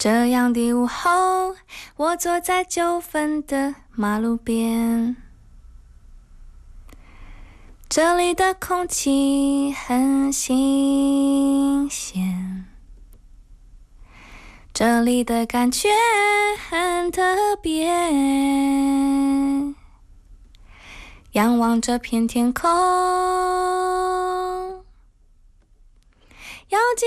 这样的午后，我坐在9分的马路边，这里的空气很新鲜，这里的感觉很特别，仰望这片天空，